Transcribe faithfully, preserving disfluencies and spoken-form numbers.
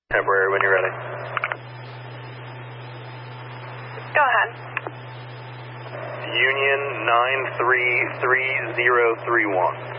Temporary when you're ready. Go ahead. Union nine three three zero three one.